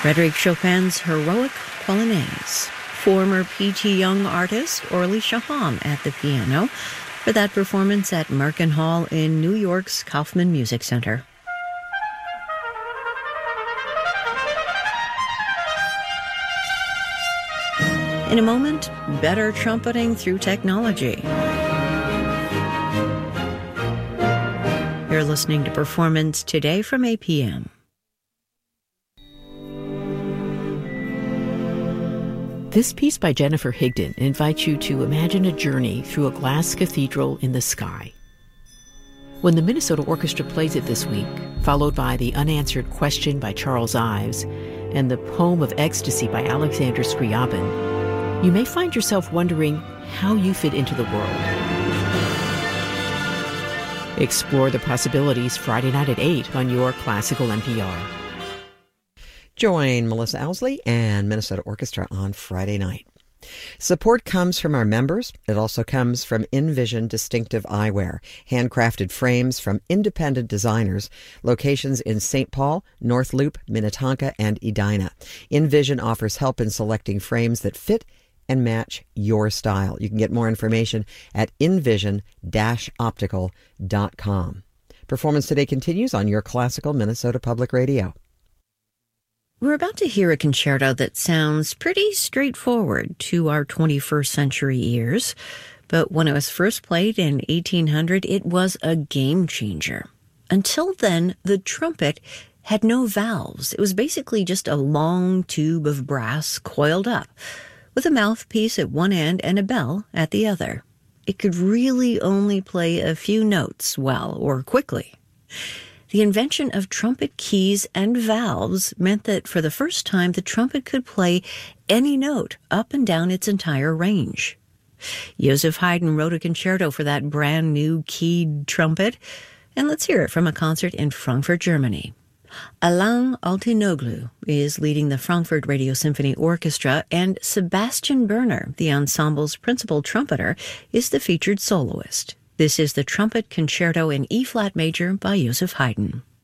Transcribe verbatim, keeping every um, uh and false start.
Frédéric Chopin's Heroic Polonaise. Former P T Young artist Orly Shaham at the piano for that performance at Merkin Hall in New York's Kaufman Music Center. In a moment, better trumpeting through technology. You're listening to Performance Today from A P M. This piece by Jennifer Higdon invites you to imagine a journey through a glass cathedral in the sky. When the Minnesota Orchestra plays it this week, followed by the Unanswered Question by Charles Ives and the Poem of Ecstasy by Alexander Scriabin, you may find yourself wondering how you fit into the world. Explore the possibilities Friday night at eight on your Classical N P R. Join Melissa Owsley and Minnesota Orchestra on Friday night. Support comes from our members. It also comes from InVision Distinctive Eyewear, handcrafted frames from independent designers, locations in Saint Paul, North Loop, Minnetonka, and Edina. InVision offers help in selecting frames that fit and match your style. You can get more information at invision dash optical dot com. Performance Today continues on your Classical Minnesota Public Radio. We're about to hear a concerto that sounds pretty straightforward to our twenty-first century ears, but when it was first played in eighteen hundred, it was a game changer. Until then, the trumpet had no valves. It was basically just a long tube of brass coiled up, with a mouthpiece at one end and a bell at the other. It could really only play a few notes well or quickly. The invention of trumpet keys and valves meant that for the first time the trumpet could play any note up and down its entire range. Joseph Haydn wrote a concerto for that brand new keyed trumpet, and let's hear it from a concert in Frankfurt, Germany. Alain Altinoglu is leading the Frankfurt Radio Symphony Orchestra, and Sebastian Berner, the ensemble's principal trumpeter, is the featured soloist. This is the Trumpet Concerto in E-flat major by Joseph Haydn.